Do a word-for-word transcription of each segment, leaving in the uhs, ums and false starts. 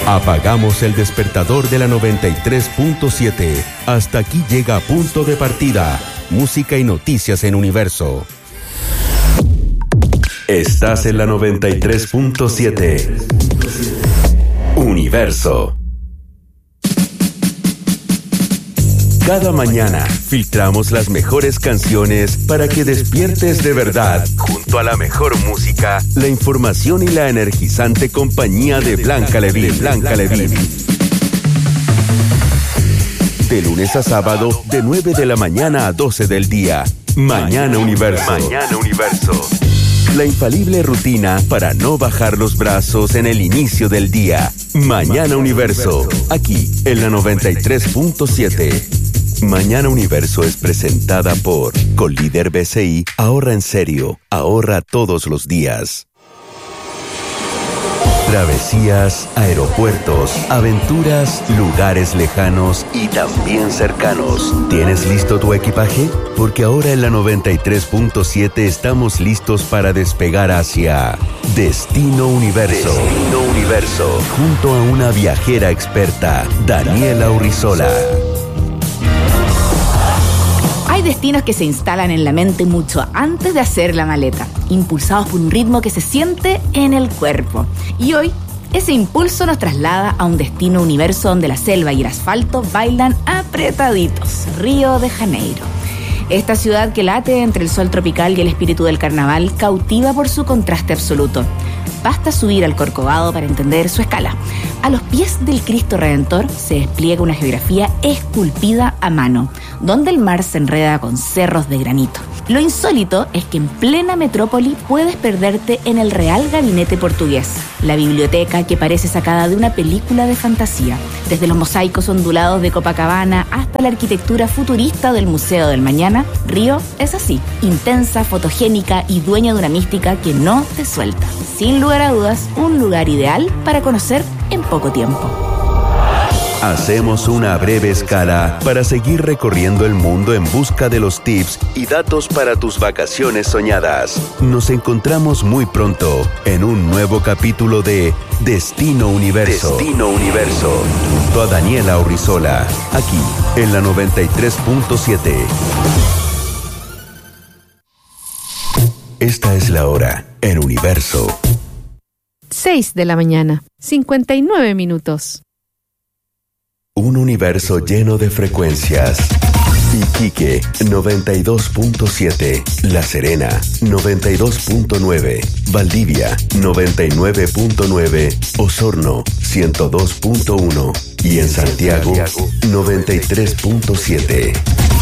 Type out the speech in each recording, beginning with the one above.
Apagamos el despertador de la noventa y tres punto siete. Hasta aquí llega Punto de Partida. Música y noticias en Universo. Estás en la noventa y tres punto siete. Universo. Cada mañana filtramos las mejores canciones para que despiertes de verdad. Junto a la mejor música, la información y la energizante compañía de Blanca Levín. Blanca Levín. De lunes a sábado, de nueve de la mañana a doce del día. Mañana Universo. Mañana Universo. La infalible rutina para no bajar los brazos en el inicio del día. Mañana Universo. Aquí, en la noventa y tres punto siete. Mañana Universo es presentada por Colíder B C I. Ahorra en serio. Ahorra todos los días. Travesías, aeropuertos, aventuras, lugares lejanos y también cercanos. ¿Tienes listo tu equipaje? Porque ahora en la noventa y tres punto siete estamos listos para despegar hacia Destino Universo. Destino Universo. Junto a una viajera experta, Daniela Urrizola. Hay destinos que se instalan en la mente mucho antes de hacer la maleta, impulsados por un ritmo que se siente en el cuerpo. Y hoy, ese impulso nos traslada a un destino universo donde la selva y el asfalto bailan apretaditos, Río de Janeiro. Esta ciudad que late entre el sol tropical y el espíritu del carnaval cautiva por su contraste absoluto. Basta subir al Corcovado para entender su escala. A los pies del Cristo Redentor se despliega una geografía esculpida a mano, donde el mar se enreda con cerros de granito. Lo insólito es que en plena metrópoli puedes perderte en el Real Gabinete Portugués, la biblioteca que parece sacada de una película de fantasía. Desde los mosaicos ondulados de Copacabana hasta la arquitectura futurista del Museo del Mañana, Río es así, intensa, fotogénica y dueña de una mística que no te suelta. Sin lugar a dudas, un lugar ideal para conocer en poco tiempo. Hacemos una breve escala para seguir recorriendo el mundo en busca de los tips y datos para tus vacaciones soñadas. Nos encontramos muy pronto en un nuevo capítulo de Destino Universo. Destino Universo. Junto a Daniela Urrizola, aquí en la noventa y tres punto siete. Esta es la hora en Universo. seis de la mañana, cincuenta y nueve minutos. Un universo lleno de frecuencias. Iquique, noventa y dos punto siete. La Serena, noventa y dos punto nueve. Valdivia, noventa y nueve punto nueve. Osorno, ciento dos punto uno. Y en Santiago, noventa y tres punto siete.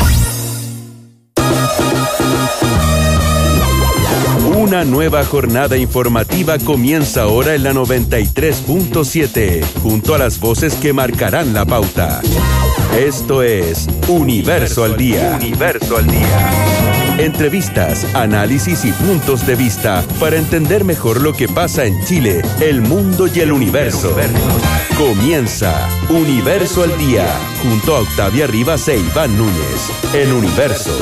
Una nueva jornada informativa comienza ahora en la noventa y tres punto siete, junto a las voces que marcarán la pauta. Esto es Universo al Día. Universo al Día. Entrevistas, análisis y puntos de vista para entender mejor lo que pasa en Chile, el mundo y el universo. Comienza Universo al Día, junto a Octavia Rivas e Iván Núñez, en Universo.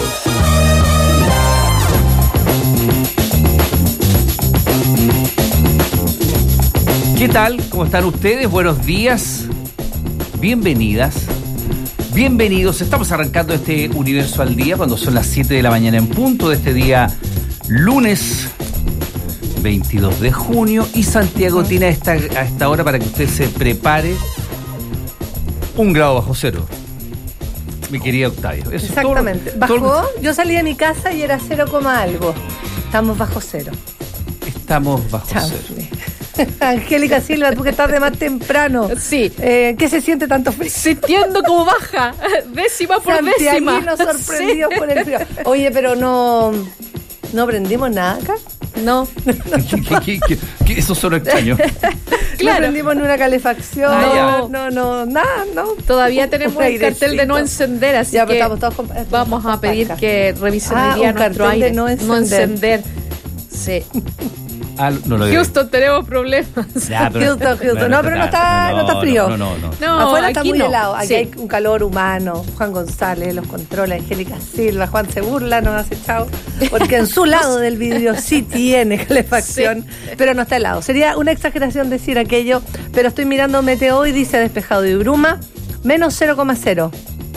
¿Qué tal? ¿Cómo están ustedes? Buenos días. Bienvenidas. Bienvenidos. Estamos arrancando este Universo al Día cuando son las siete de la mañana en punto de este día lunes veintidós de junio y Santiago tiene a esta, a esta hora para que usted se prepare un grado bajo cero. Mi querida Octavia. Eso exactamente. Todo, ¿Bajó? todo... Yo salí de mi casa y era cero coma algo. Estamos bajo cero. Estamos bajo Chau. cero. Angélica Silva, tú que estás de más temprano. Sí. Eh, ¿Qué se siente tanto frío? Sintiendo como baja, décima por décima. Santiaguinos sorprendidos Sí. por el frío. Oye, pero no, no prendimos nada acá. No. ¿Qué, qué, qué, qué? Eso suena extraño. Claro. No prendimos ni una calefacción. Ah, no, no, no, nada, no. Todavía tenemos Un el cartel de no encender, así ya, que estamos todos con, vamos a pedir pasca. que revisen ah, hoy día un nuestro cartel aire. de no encender. No encender. Sí. Ah, no lo vi. Houston, tenemos problemas. Ya, pero- Houston, Houston. No, pero no está, no, está frío. No, no, no. No, Afuera está aquí muy no. helado. Aquí Sí. hay un calor humano. Juan González, los controles, Angélica Silva, Juan se burla, nos hace chao. Porque en su lado del vidrio sí tiene calefacción, Sí. pero no está helado. Sería una exageración decir aquello, pero estoy mirando Meteo y dice despejado y bruma, menos cero coma cero.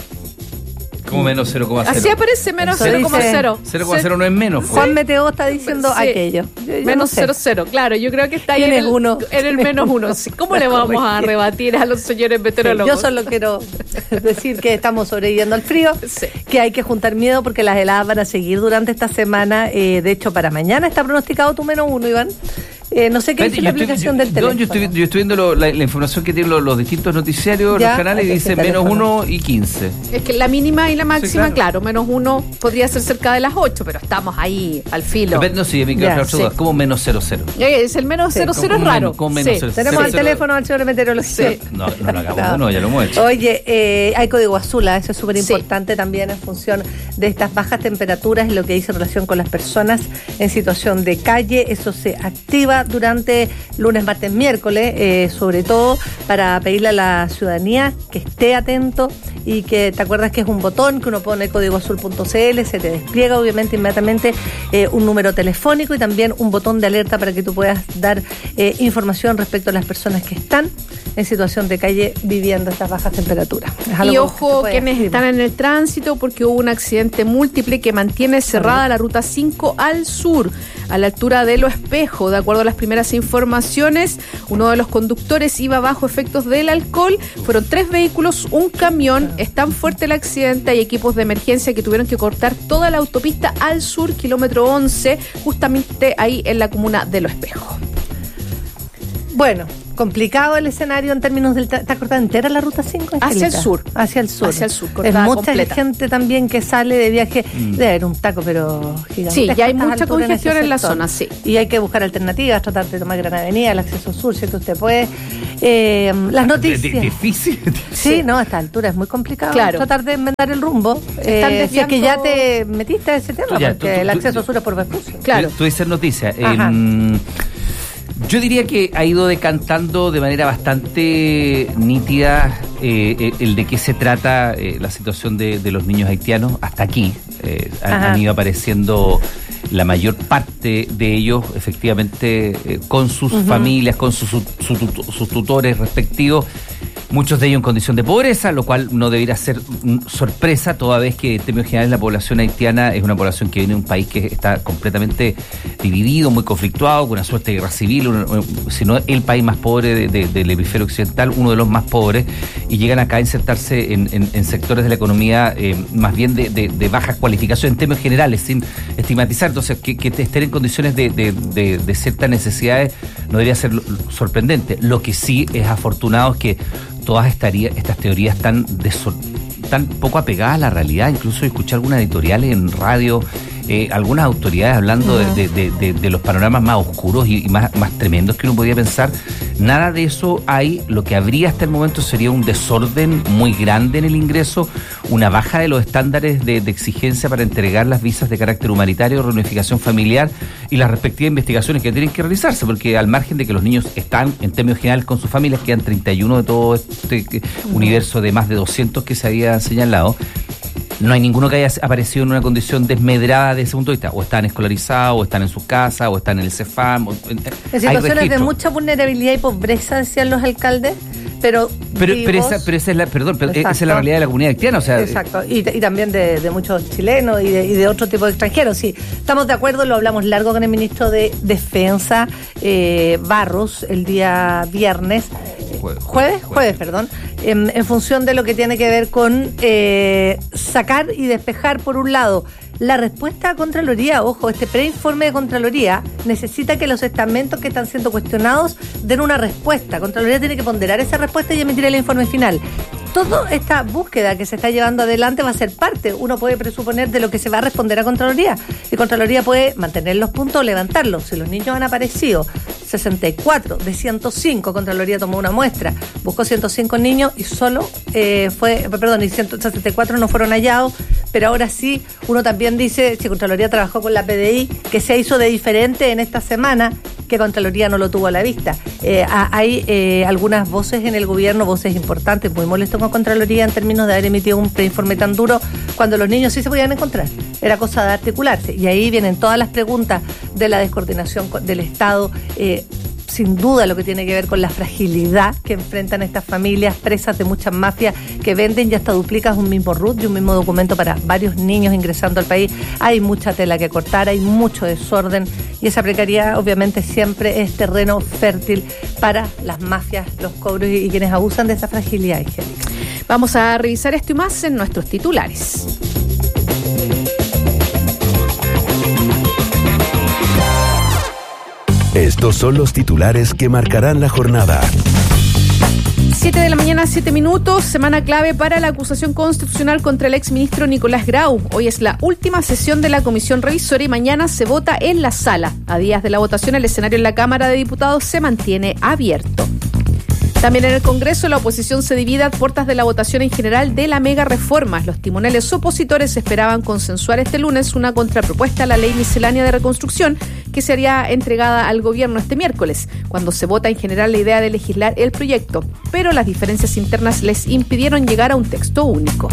Como menos cero coma cero. Así aparece menos Eso cero coma cero. cero coma cero no es menos. pues. Juan Meteo está diciendo Sí. aquello. Yo- yo Menos no sé. cero cero, claro, yo creo que está ahí en Tienes el, uno. en el menos uno. Sí, ¿cómo le vamos a rebatir a los señores Sí, meteorólogos? yo solo quiero decir que estamos sobreviviendo al frío, Sí. que hay que juntar miedo porque las heladas van a seguir durante esta semana. Eh, de hecho, para mañana está pronosticado tu menos uno, Iván. Eh, no sé qué Espérate, dice la yo estoy- aplicación yo- del no, teléfono. yo estoy, yo estoy viendo lo- la, la información que tienen los, los distintos noticiarios, Ya, los canales, y ahí dice está el menos teléfono. uno y quince. Es que la mínima y la máxima, Sí, claro. claro. menos uno podría ser cerca de las ocho, pero estamos ahí al filo. Depende, no, sí, me quedo Ya, claro, sí. dudas. ¿Cómo menos cero cero? Eh, Es el menos Sí, cero cero como es raro. menos- como menos Sí. cero cero. Tenemos al Cero, teléfono al señor de meteorología. Sí. No, no lo hagamos, No. no, ya lo hemos hecho. Oye, eh, hay código azul, ¿eh? Eso es súper Sí. importante también en función de estas bajas temperaturas y lo que dice en relación con las personas en situación de calle. Eso se activa durante lunes, martes, miércoles, eh, sobre todo para pedirle a la ciudadanía que esté atento y que te acuerdas que es un botón que uno pone código azul punto c l, se te despliega obviamente inmediatamente eh, un número telefónico y también un botón de alerta para que tú puedas dar eh, información respecto a las personas que están en situación de calle viviendo estas bajas temperaturas. Es algo Y que ojo, se puede quienes decir. están en el tránsito, porque hubo un accidente múltiple que mantiene cerrada la ruta cinco al sur, a la altura de Lo Espejo. De acuerdo a las primeras informaciones, uno de los conductores iba bajo efectos del alcohol. Fueron tres vehículos, un camión. Es tan fuerte el accidente, hay equipos de emergencia que tuvieron que cortar toda la autopista al sur, kilómetro once, justamente ahí en la comuna de Lo Espejo. Bueno, complicado el escenario en términos del... tra- ¿Está cortada entera la ruta cinco? Hacia Angelita? el sur. Hacia el sur. Hacia el sur, Es cortada mucha completa. gente también que sale de viaje. Mm. Debe haber un taco, pero gigante. Sí, ya hay mucha congestión en la zona, sí. Y hay que buscar alternativas, tratar de tomar Gran Avenida, el acceso sur, si usted puede. Eh, las De- noticias... de- Difícil. Sí, no, a esta altura es muy complicado Claro. tratar de inventar el rumbo. Están Eh, si es que desviando- ya te metiste a ese tema, Tú ya, porque tú- tú- el tú- acceso sur es por Vespucio. Claro. Tú dices noticias. Ajá. Em, yo diría que ha ido decantando de manera bastante nítida eh, eh, el de qué se trata eh, la situación de, de los niños haitianos hasta aquí. Eh, han, Ajá. han ido apareciendo la mayor parte de ellos, efectivamente, eh, con sus familias, con sus, su- su tuto- sus tutores respectivos. Muchos de ellos en condición de pobreza, lo cual no debería ser mm, sorpresa, toda vez que en términos generales la población haitiana es una población que viene de un país que está completamente dividido, muy conflictuado, con una suerte de guerra civil, un- un- si no el país más pobre de- de- del hemisferio occidental, uno de los más pobres, y llegan acá a insertarse en, en- en sectores de la economía eh, más bien de, de- de baja cualificación en términos generales, sin estigmatizar. Entonces, que, que estén en condiciones de, de, de, de ciertas necesidades no debería ser lo- sorprendente. Lo que sí es afortunado es que todas estaría, estas teorías tan, desor- tan poco apegadas a la realidad. Incluso escuché algunas editoriales en radio, eh, algunas autoridades hablando de, de- de- de- de los panoramas más oscuros y, y más, más tremendos que uno podía pensar. Nada de eso hay. Lo que habría hasta el momento sería un desorden muy grande en el ingreso, una baja de los estándares de, de exigencia para entregar las visas de carácter humanitario, reunificación familiar y las respectivas investigaciones que tienen que realizarse, porque al margen de que los niños están en términos generales con sus familias, quedan treinta y uno de todo este eh, universo de más de doscientos que se había señalado. No hay ninguno que haya aparecido en una condición desmedrada de ese punto de vista. O están escolarizados, o están en sus casas, o están en el CEFAM. O, En hay situaciones de registro. mucha vulnerabilidad y pobreza, decían los alcaldes, pero Pero, pero, vivos- esa, pero esa es la, perdón, pero esa es Exacto. la realidad de la comunidad haitiana. O sea, Exacto, y, y también de, de muchos chilenos y de, y de otro tipo de extranjeros. Sí, estamos de acuerdo, lo hablamos largo con el ministro de Defensa, eh, Barros, el día viernes. Jueves. Jueves, jueves, perdón, en, en función de lo que tiene que ver con eh, sacar y despejar, por un lado, la respuesta a Contraloría. Ojo, este preinforme de Contraloría necesita que los estamentos que están siendo cuestionados den una respuesta. Contraloría tiene que ponderar esa respuesta y emitir el informe final. Toda esta búsqueda que se está llevando adelante va a ser parte, uno puede presuponer, de lo que se va a responder a Contraloría. Y Contraloría puede mantener los puntos o levantarlos. Si los niños han aparecido sesenta y cuatro de ciento cinco, Contraloría tomó una muestra, buscó ciento cinco niños y solo eh, fue, perdón, y ciento sesenta y cuatro no fueron hallados, pero ahora sí, uno también dice, si Contraloría trabajó con la P D I, que se hizo de diferente en esta semana, que Contraloría no lo tuvo a la vista. Eh, hay eh, algunas voces en el gobierno, voces importantes, muy molestos con Contraloría en términos de haber emitido un preinforme tan duro cuando los niños sí se podían encontrar. Era cosa de articularse. Y ahí vienen todas las preguntas de la descoordinación del Estado, eh, sin duda lo que tiene que ver con la fragilidad que enfrentan estas familias presas de muchas mafias que venden y hasta duplican un mismo R U T y un mismo documento para varios niños ingresando al país. Hay mucha tela que cortar, hay mucho desorden y esa precariedad obviamente siempre es terreno fértil para las mafias, los cobros y, y quienes abusan de esa fragilidad, Angélica. Vamos a revisar esto y más en nuestros titulares. Estos son los titulares que marcarán la jornada. siete de la mañana, siete minutos, semana clave para la acusación constitucional contra el exministro Nicolás Grau. Hoy es la última sesión de la comisión revisora y mañana se vota en la sala. A días de la votación, el escenario en la Cámara de Diputados se mantiene abierto. También en el Congreso la oposición se divide a puertas de la votación en general de la mega reforma. Los timoneles opositores esperaban consensuar este lunes una contrapropuesta a la ley miscelánea de reconstrucción que sería entregada al gobierno este miércoles, cuando se vota en general la idea de legislar el proyecto, pero las diferencias internas les impidieron llegar a un texto único.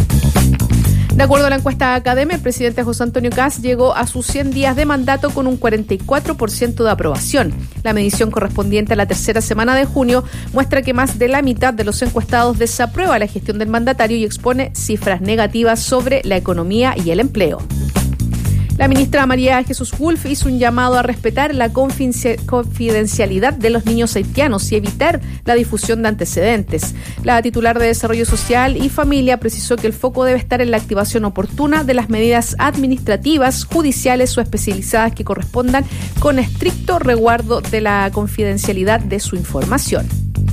De acuerdo a la encuesta Academia, el presidente José Antonio Kast llegó a sus cien días de mandato con un cuarenta y cuatro por ciento de aprobación. La medición correspondiente a la tercera semana de junio muestra que más de la mitad de los encuestados desaprueba la gestión del mandatario y expone cifras negativas sobre la economía y el empleo. La ministra María Jesús Wolf hizo un llamado a respetar la confidencialidad de los niños haitianos y evitar la difusión de antecedentes. La titular de Desarrollo Social y Familia precisó que el foco debe estar en la activación oportuna de las medidas administrativas, judiciales o especializadas que correspondan con estricto resguardo de la confidencialidad de su información.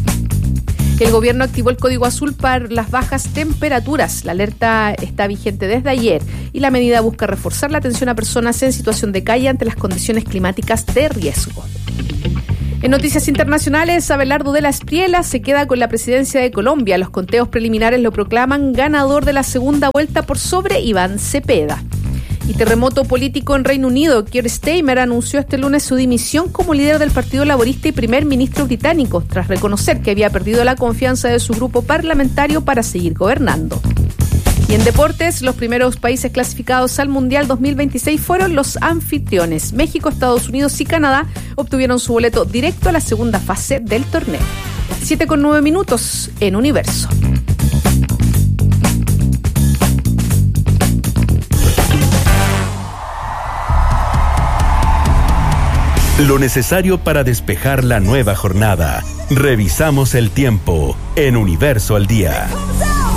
El gobierno activó el código azul para las bajas temperaturas. La alerta está vigente desde ayer y la medida busca reforzar la atención a personas en situación de calle ante las condiciones climáticas de riesgo. En noticias internacionales, Abelardo de la Espriella se queda con la presidencia de Colombia. Los conteos preliminares lo proclaman ganador de la segunda vuelta por sobre Iván Cepeda. Y terremoto político en Reino Unido. Keir Starmer anunció este lunes su dimisión como líder del Partido Laborista y primer ministro británico, tras reconocer que había perdido la confianza de su grupo parlamentario para seguir gobernando. Y en deportes, los primeros países clasificados al Mundial dos mil veintiséis fueron los anfitriones. México, Estados Unidos y Canadá obtuvieron su boleto directo a la segunda fase del torneo. siete con nueve minutos en Universo. Lo necesario para despejar la nueva jornada. Revisamos el tiempo en Universo al Día.